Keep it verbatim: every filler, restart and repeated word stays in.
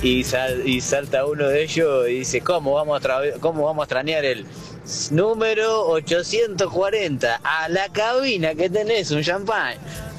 y, sal, y salta uno de ellos y dice, ¿cómo vamos a, tra cómo vamos a extrañar el número ochocientos cuarenta? A la cabina que tenés un champán.